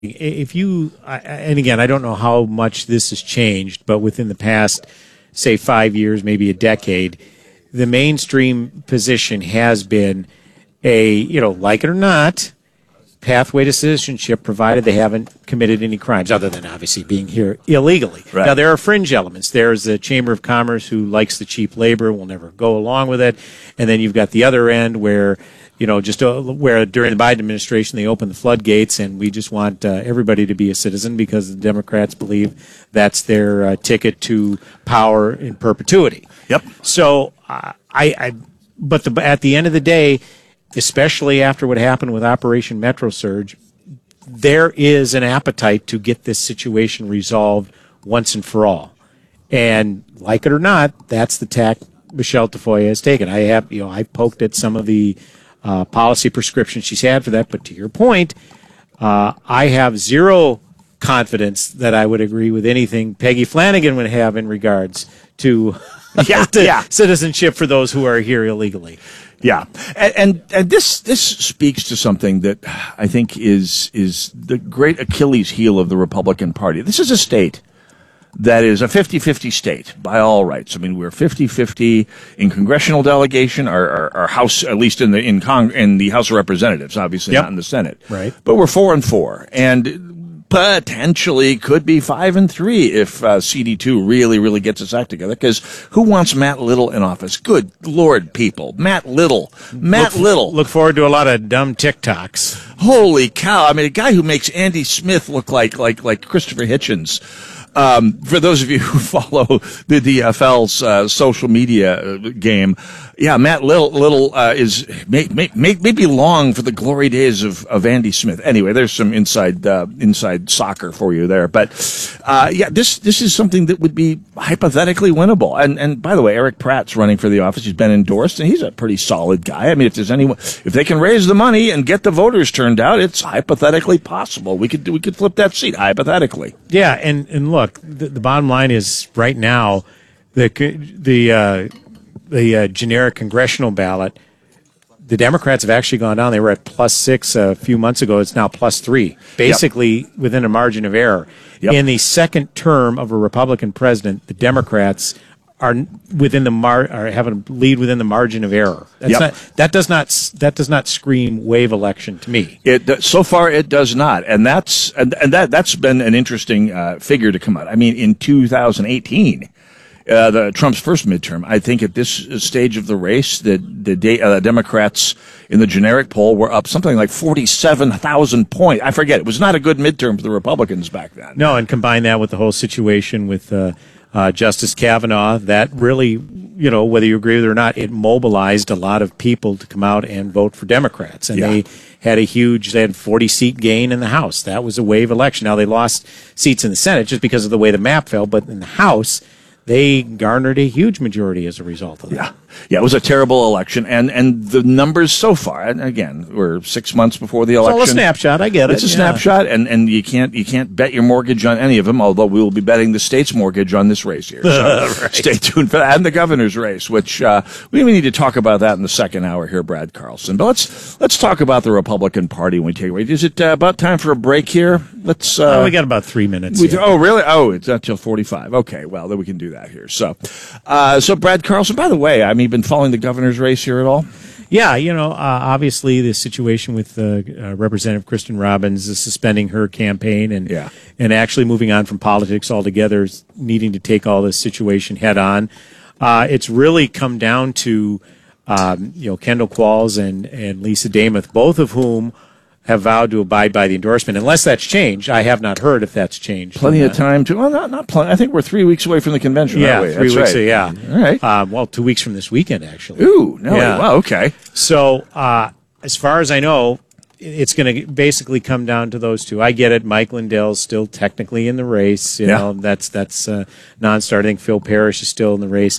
if you, and again, I don't know how much this has changed, but within the past, say, 5 years, maybe a decade, the mainstream position has been like it or not, pathway to citizenship, provided they haven't committed any crimes, other than obviously being here illegally. Right. Now, there are fringe elements. There's the Chamber of Commerce who likes the cheap labor, will never go along with it. And then you've got the other end where, where during the Biden administration they opened the floodgates and we just want everybody to be a citizen because the Democrats believe that's their ticket to power in perpetuity. Yep. So, at the end of the day, especially after what happened with Operation Metro Surge, there is an appetite to get this situation resolved once and for all. And like it or not, that's the tack Michelle Tafoya has taken. I poked at some of the policy prescriptions she's had for that, but to your point, I have zero confidence that I would agree with anything Peggy Flanagan would have in regards to, citizenship for those who are here illegally. Yeah, and this speaks to something that I think is the great Achilles heel of the Republican Party. This is a state that is a 50-50 state by all rights. I mean, we're 50-50 in congressional delegation, our House, at least in the House of Representatives, obviously not in the Senate. Right. But we're 4-4, and potentially could be 5-3 if CD2 really gets its act together. Because who wants Matt Little in office? Good Lord, people, Matt Little. Look forward to a lot of dumb TikToks. Holy cow! I mean, a guy who makes Andy Smith look like Christopher Hitchens. For those of you who follow the DFL's social media game, yeah, Matt Little is maybe long for the glory days of Andy Smith. Anyway, there's some inside soccer for you there. But this is something that would be hypothetically winnable. And by the way, Eric Pratt's running for the office. He's been endorsed, and he's a pretty solid guy. I mean, if they can raise the money and get the voters turned out, it's hypothetically possible. We could flip that seat hypothetically. Yeah, and look. The bottom line is right now, the generic congressional ballot, the Democrats have actually gone down. They were at +6 a few months ago. It's now +3, basically within a margin of error. Yep. In the second term of a Republican president, the Democrats are within have a lead within the margin of error. That does not scream wave election to me. So far it does not, and that's been an interesting figure to come out. I mean, in 2018, the Trump's first midterm, I think at this stage of the race, the Democrats in the generic poll were up something like 47,000 points. I forget. It was not a good midterm for the Republicans back then. No, and combine that with the whole situation with Justice Kavanaugh, that really, whether you agree with it or not, it mobilized a lot of people to come out and vote for Democrats. And they had a 40-seat gain in the House. That was a wave election. Now, they lost seats in the Senate just because of the way the map fell, but in the House, they garnered a huge majority as a result of that. Yeah, it was a terrible election, and the numbers so far, and again, we're 6 months before the election. It's all a snapshot, I get it. It's a snapshot, and you can't bet your mortgage on any of them, although we will be betting the state's mortgage on this race here. So right. Stay tuned for that, and the governor's race, which we need to talk about that in the second hour here, Brad Carlson. But let's talk about the Republican Party when we take away. Is it about time for a break here? We got about 3 minutes. Oh, really? Oh, it's not till 45. Okay, well, then we can do that here. So Brad Carlson, by the way, I mean, you've been following the governor's race here at all? Yeah, obviously the situation with Representative Kristen Robbins suspending her campaign and actually moving on from politics altogether, needing to take all this situation head on. It's really come down to Kendall Qualls and Lisa Damath, both of whom have vowed to abide by the endorsement. Unless that's changed, I have not heard if that's changed. Plenty of time to. Well, not plenty. I think we're 3 weeks away from the convention. Yeah, aren't we? 3 weeks. Right. Yeah. All right. 2 weeks from this weekend, actually. Ooh, no. Yeah. Wow. Okay. So, as far as I know, it's going to basically come down to those two. I get it. Mike Lindell's still technically in the race. You know, that's non-starter. I think Phil Parrish is still in the race.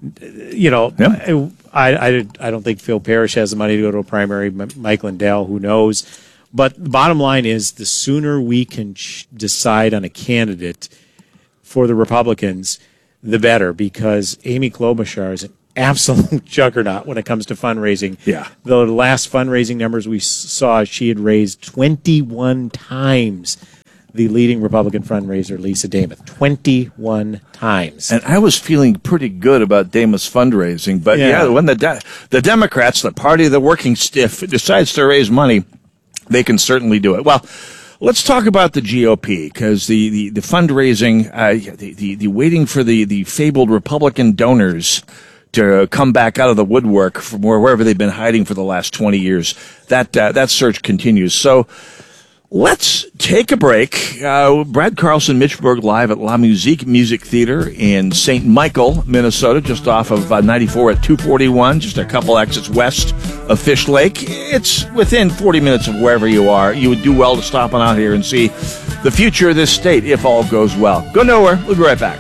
I don't think Phil Parrish has the money to go to a primary. Mike Lindell, who knows? But the bottom line is the sooner we can decide on a candidate for the Republicans, the better, because Amy Klobuchar is an absolute juggernaut when it comes to fundraising. Yeah. The last fundraising numbers we saw, she had raised 21 times the leading Republican fundraiser, Lisa Damath, 21 times. And I was feeling pretty good about Damath's fundraising, but when the Democrats, the party of the working stiff, decides to raise money, they can certainly do it. Well, let's talk about the GOP, because the fundraising, the waiting for the fabled Republican donors to come back out of the woodwork from wherever they've been hiding for the last 20 years, that search continues. So let's take a break. Brad Carlson, Mitch Berg, live at La Musique Music Theater in St. Michael, Minnesota, just off of 94 at 241, just a couple exits west of Fish Lake. It's within 40 minutes of wherever you are. You would do well to stop on out here and see the future of this state if all goes well. Go nowhere. We'll be right back.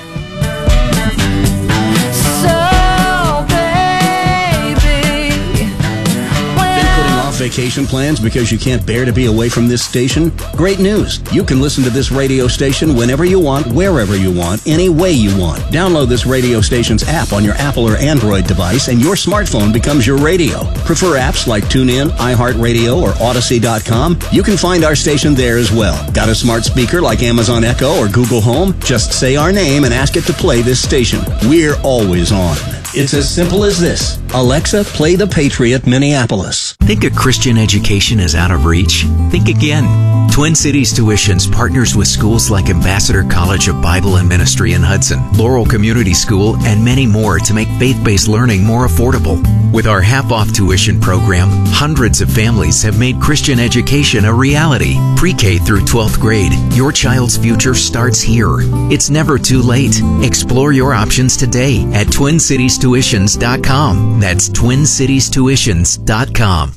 Vacation plans because you can't bear to be away from this station? Great news! You can listen to this radio station whenever you want, wherever you want, any way you want. Download this radio station's app on your Apple or Android device and your smartphone becomes your radio. Prefer apps like TuneIn, iHeartRadio, or Odyssey.com? You can find our station there as well. Got a smart speaker like Amazon Echo or Google Home? Just say our name and ask it to play this station. We're always on. It's as simple as this. Alexa, play The Patriot Minneapolis. Think a Christian education is out of reach? Think again. Twin Cities Tuitions partners with schools like Ambassador College of Bible and Ministry in Hudson, Laurel Community School, and many more to make faith-based learning more affordable. With our half-off tuition program, hundreds of families have made Christian education a reality. Pre-K through 12th grade, your child's future starts here. It's never too late. Explore your options today at TwinCitiesTuitions.com. That's TwinCitiesTuitions.com.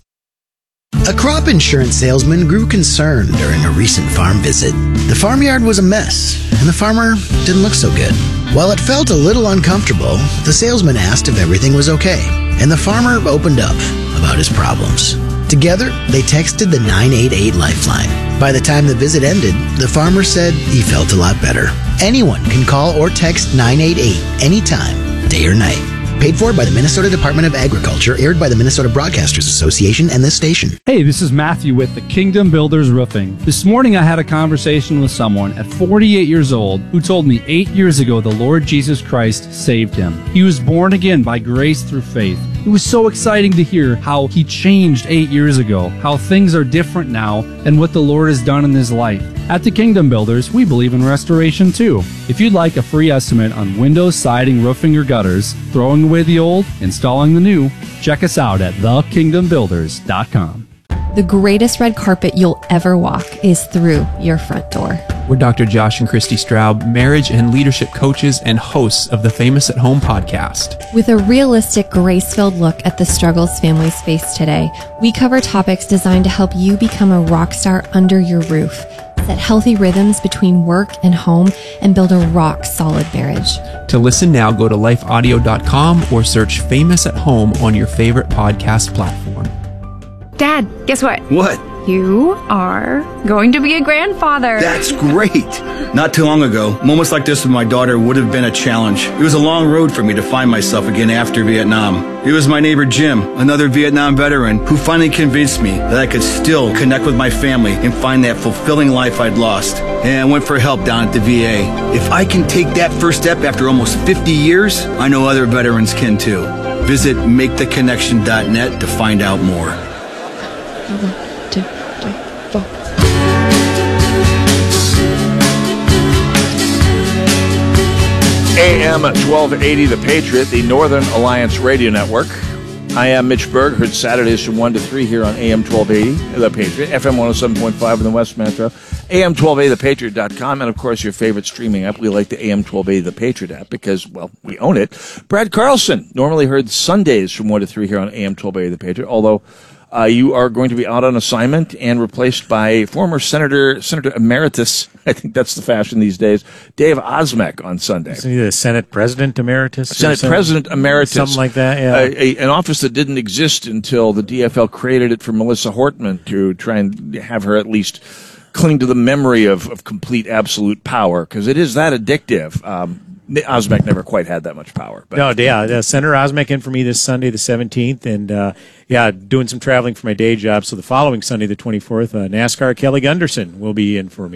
A crop insurance salesman grew concerned during a recent farm visit. The farmyard was a mess, and the farmer didn't look so good. While it felt a little uncomfortable, the salesman asked if everything was okay, and the farmer opened up about his problems. Together, they texted the 988 Lifeline. By the time the visit ended, the farmer said he felt a lot better. Anyone can call or text 988 anytime, day or night. Paid for by the Minnesota Department of Agriculture, aired by the Minnesota Broadcasters Association and this station. Hey, this is Matthew with the Kingdom Builders Roofing. This morning I had a conversation with someone at 48 years old who told me 8 years ago the Lord Jesus Christ saved him. He was born again by grace through faith. It was so exciting to hear how he changed 8 years ago, how things are different now, and what the Lord has done in his life. At the Kingdom Builders, we believe in restoration too. If you'd like a free estimate on windows, siding, roofing, or gutters, throwing away the old, installing the new, check us out at thekingdombuilders.com. The greatest red carpet you'll ever walk is through your front door. We're Dr. Josh and Christy Straub, marriage and leadership coaches and hosts of the Famous at Home podcast. With a realistic, grace-filled look at the struggles families face today, we cover topics designed to help you become a rock star under your roof, set healthy rhythms between work and home, and build a rock-solid marriage. To listen now, go to lifeaudio.com or search Famous at Home on your favorite podcast platform. Dad, guess what? What? You are going to be a grandfather. That's great. Not too long ago, moments like this with my daughter would have been a challenge. It was a long road for me to find myself again after Vietnam. It was my neighbor Jim, another Vietnam veteran, who finally convinced me that I could still connect with my family and find that fulfilling life I'd lost. And I went for help down at the VA. If I can take that first step after almost 50 years, I know other veterans can too. Visit maketheconnection.net to find out more. 1, 2, 3, 4. AM 1280, The Patriot, the Northern Alliance Radio Network. I am Mitch Berg, heard Saturdays from 1 to 3 here on AM 1280, The Patriot, FM 107.5 in the West Metro, AM 1280thepatriot.com, and of course your favorite streaming app. We like the AM 1280 The Patriot app because, well, we own it. Brad Carlson, normally heard Sundays from 1 to 3 here on AM 1280 The Patriot, although you are going to be out on assignment and replaced by former Senator Emeritus, I think that's the fashion these days, Dave Osmek on Sunday. Isn't he the Senate President Emeritus? Senate President Emeritus. Something like that, yeah. An office that didn't exist until the DFL created it for Melissa Hortman to try and have her at least cling to the memory of complete absolute power, because it is that addictive. Osmek never quite had that much power. But. No, yeah, Senator Osmek in for me this Sunday, the 17th, and doing some traveling for my day job. So the following Sunday, the 24th, NASCAR Kelly Gunderson will be in for me. So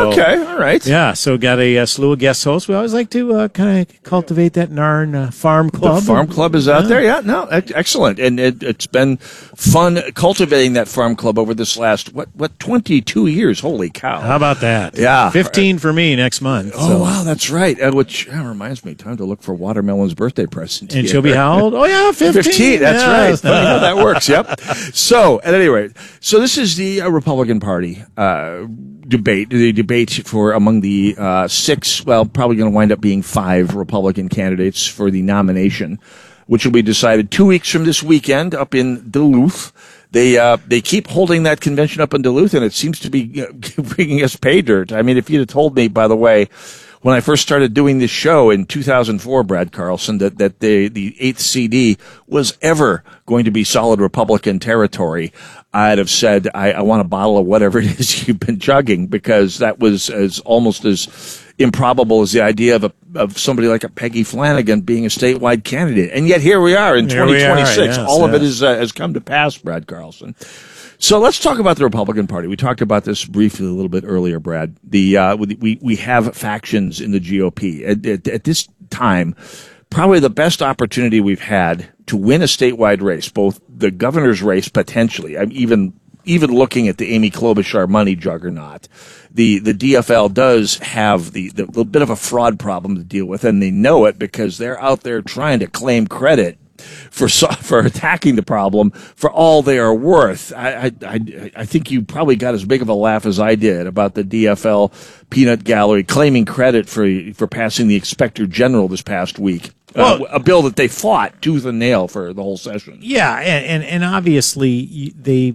So, okay, all right. Yeah, so got a slew of guest hosts. We always like to kind of cultivate that in our farm club. The farm club is out there. Yeah, no, excellent. And it's been fun cultivating that farm club over this last, 22 years. Holy cow. How about that? Yeah. 15 for me next month. Oh, so. wow, that's right. Which reminds me, time to look for Watermelon's birthday present. And she'll be how old? Oh, yeah, 15. 15, that's right. Funny how that works, yep. So, at any rate, this is the Republican Party debate. The debate for among the 6, probably going to wind up being 5 Republican candidates for the nomination, which will be decided 2 weeks from this weekend up in Duluth. They keep holding that convention up in Duluth, and it seems to be bringing us pay dirt. I mean, if you'd have told me, by the way, when I first started doing this show in 2004, Brad Carlson, that the 8th CD was ever going to be solid Republican territory, I'd have said, I want a bottle of whatever it is you've been chugging, because that was almost as improbable as the idea of somebody like a Peggy Flanagan being a statewide candidate. And yet here we are in 2026. Yes, all of it has come to pass, Brad Carlson. So let's talk about the Republican Party. We talked about this briefly a little bit earlier, Brad. We have factions in the GOP. At this time, probably the best opportunity we've had to win a statewide race, both the governor's race potentially. I'm even looking at the Amy Klobuchar money juggernaut. The DFL does have the bit of a fraud problem to deal with, and they know it because they're out there trying to claim credit for attacking the problem for all they are worth. I think you probably got as big of a laugh as I did about the DFL peanut gallery claiming credit for passing the Inspector General this past week. A bill that they fought tooth and nail for the whole session. Yeah, and obviously they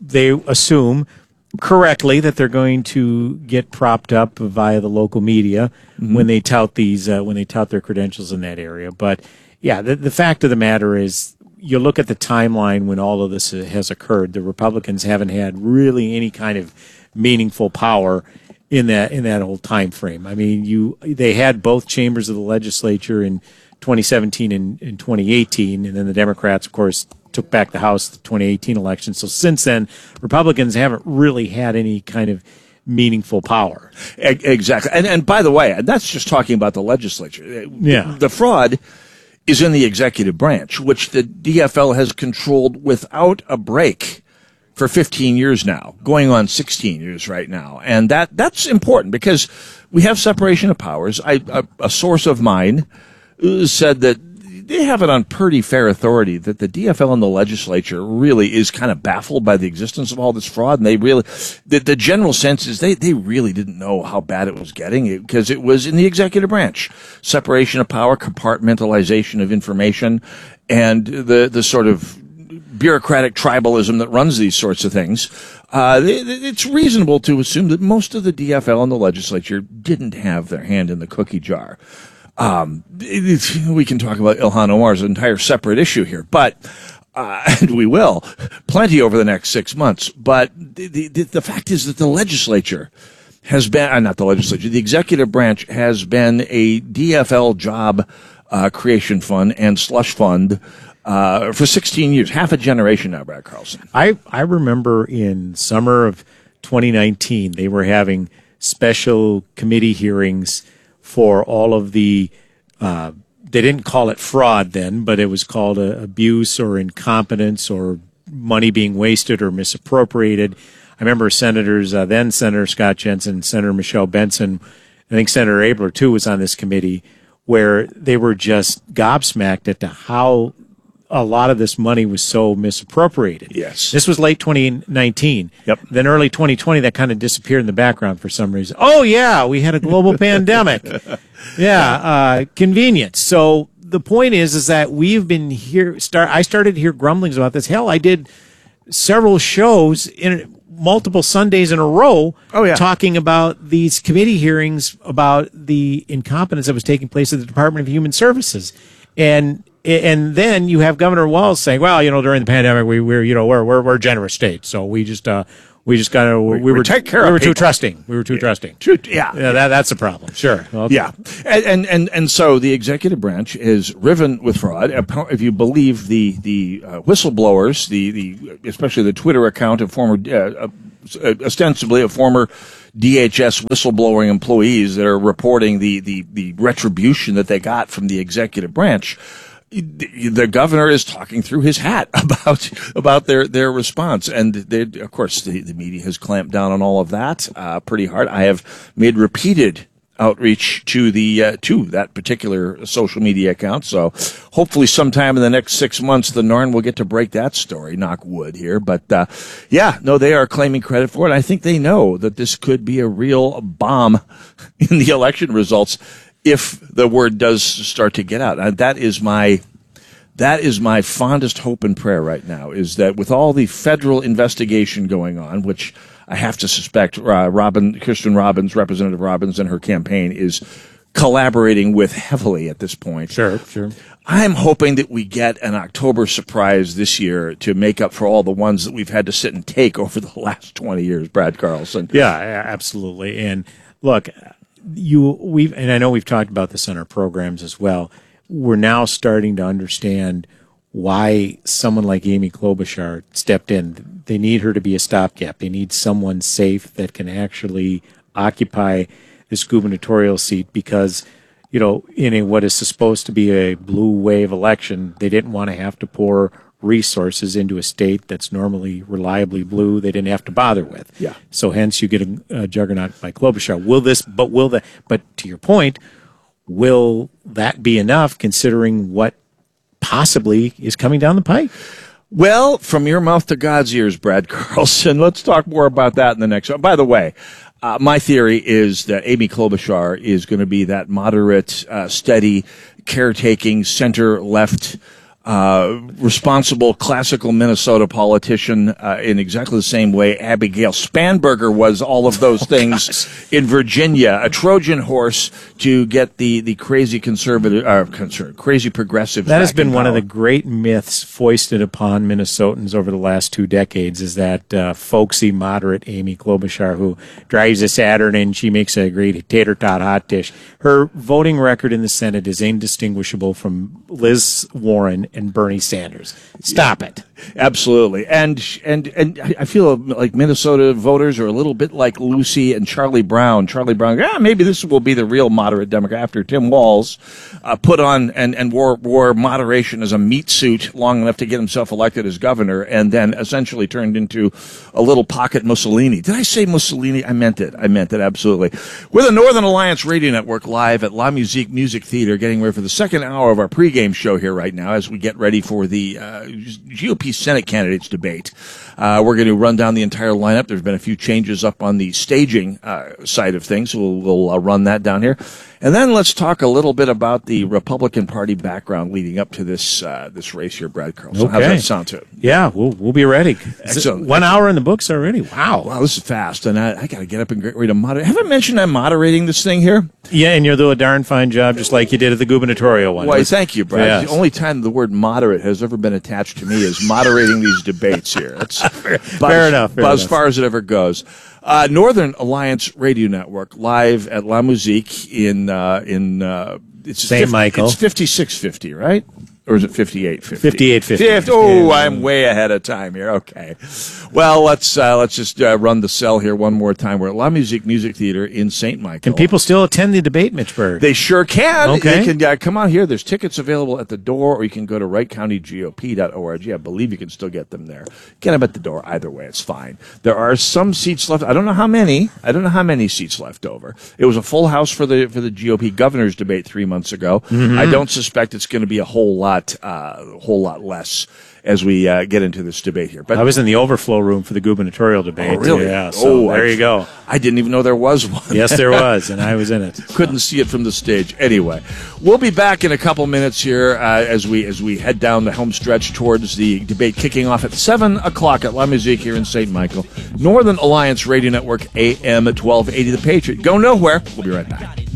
assume correctly that they're going to get propped up via the local media when they tout their credentials in that area. But yeah, the fact of the matter is, you look at the timeline when all of this has occurred. The Republicans haven't had really any kind of meaningful power in that whole time frame. I mean, they had both chambers of the legislature in 2017 and 2018, and then the Democrats, of course, took back the House the 2018 election. So since then, Republicans haven't really had any kind of meaningful power. Exactly. And by the way, that's just talking about the legislature. Yeah. The fraud is in the executive branch, which the DFL has controlled without a break for 15 years now, going on 16 years right now. And that's important because we have separation of powers. A source of mine said that they have it on pretty fair authority that the DFL and the legislature really is kind of baffled by the existence of all this fraud. And they really, the general sense is they really didn't know how bad it was getting because it was in the executive branch. Separation of power, compartmentalization of information, and the sort of bureaucratic tribalism that runs these sorts of things. It's reasonable to assume that most of the DFL and the legislature didn't have their hand in the cookie jar. We can talk about Ilhan Omar's entire separate issue here, but and we will plenty over the next 6 months. But the fact is that the legislature has been not the legislature, the executive branch has been a DFL job creation fund and slush fund for 16 years, half a generation now, Brad Carlson. I remember in summer of 2019 they were having special committee hearings for all of the, they didn't call it fraud then, but it was called abuse or incompetence or money being wasted or misappropriated. I remember senators, then Senator Scott Jensen, Senator Michelle Benson, I think Senator Abler too was on this committee, where they were just gobsmacked at how a lot of this money was so misappropriated. Yes. This was late 2019. Yep. Then early 2020, that kind of disappeared in the background for some reason. Oh, yeah, we had a global pandemic. Yeah, convenience. So the point is that we've been here. I started to hear grumblings about this. Hell, I did several shows in multiple Sundays in a row talking about these committee hearings about the incompetence that was taking place at the Department of Human Services. And then you have Governor Walz saying, "Well, during the pandemic, we're a generous state, so we were too trusting. We were too trusting. Yeah, that's the problem. Sure. Okay. Yeah, and so the executive branch is riven with fraud. If you believe the whistleblowers, the especially the Twitter account of former ostensibly a former DHS whistleblowing employees that are reporting the retribution that they got from the executive branch. The governor is talking through his hat about their response, and of course the media has clamped down on all of that pretty hard. I have made repeated outreach to that particular social media account, so hopefully sometime in the next 6 months the Narn will get to break that story. Knock wood here, but they are claiming credit for it. I think they know that this could be a real bomb in the election results if the word does start to get out. And that is my fondest hope and prayer right now, is that with all the federal investigation going on, which I have to suspect Kristen Robbins, Representative Robbins, and her campaign is collaborating with heavily at this point. Sure. I'm hoping that we get an October surprise this year to make up for all the ones that we've had to sit and take over the last 20 years, Brad Carlson. Yeah, absolutely. And look, and I know we've talked about this on our programs as well. We're now starting to understand why someone like Amy Klobuchar stepped in. They need her to be a stopgap. They need someone safe that can actually occupy this gubernatorial seat because, in what is supposed to be a blue wave election, they didn't want to have to pour resources into a state that's normally reliably blue. They didn't have to bother with. Yeah. So hence you get a juggernaut by Klobuchar. But to your point, will that be enough considering what possibly is coming down the pike? Well, from your mouth to God's ears, Brad Carlson. Let's talk more about that in the next one. By the way, my theory is that Amy Klobuchar is going to be that moderate, steady, caretaking, center-left, responsible classical Minnesota politician in exactly the same way Abigail Spanberger was all of those things in Virginia, a Trojan horse to get the crazy crazy progressive. That has been one of the great myths foisted upon Minnesotans over the last 2 decades, is that folksy, moderate Amy Klobuchar who drives a Saturn and she makes a great tater tot hot dish. Her voting record in the Senate is indistinguishable from Liz Warren and Bernie Sanders. Stop it. Absolutely. And I feel like Minnesota voters are a little bit like Lucy and Charlie Brown. Charlie Brown, maybe this will be the real moderate Democrat after Tim Walz put on and wore moderation as a meat suit long enough to get himself elected as governor, and then essentially turned into a little pocket Mussolini. Did I say Mussolini? I meant it, absolutely. We're the Northern Alliance Radio Network live at La Musique Music Theater, getting ready for the second hour of our pregame show here right now as we get ready for the GOP Senate candidates debate. We're going to run down the entire lineup. There's been a few changes up on the staging side of things. We'll run that down here. And then let's talk a little bit about the Republican Party background leading up to this race here, Brad Carlson. Okay. How's that sound to it? Yeah, we'll be ready. Excellent. 1 hour in the books already. Wow. Wow, this is fast. And I got to get up and get ready to moderate. Have I mentioned I'm moderating this thing here? Yeah, and you'll do a darn fine job just like you did at the gubernatorial one. Why, thank you, Brad. Yes. The only time the word moderate has ever been attached to me is moderating these debates here. That's fair enough. As far as it ever goes. Northern Alliance Radio Network live at La Musique in St. Michael. It's 5650, right? Or is it 5850? 5850. Oh, I'm way ahead of time here. Okay. Well, let's just run the cell here one more time. We're at La Musique Music Theater in St. Michael. Can people still attend the debate, Mitch Berg? They sure can. Okay. They can come out here. There's tickets available at the door, or you can go to WrightCountyGOP.org. I believe you can still get them there. Get them at the door. Either way, it's fine. There are some seats left. I don't know how many. Seats left over. It was a full house for the GOP governor's debate 3 months ago. Mm-hmm. I don't suspect it's going to be a whole lot less as we get into this debate here. But I was in the overflow room for the gubernatorial debate. Oh, really? Yeah. So there you go. I didn't even know there was one. Yes, there was, and I was in it. Couldn't see it from the stage. Anyway, we'll be back in a couple minutes here as we head down the home stretch towards the debate kicking off at 7 o'clock at La Musique here in St. Michael. Northern Alliance Radio Network, AM 1280, The Patriot. Go nowhere. We'll be right back.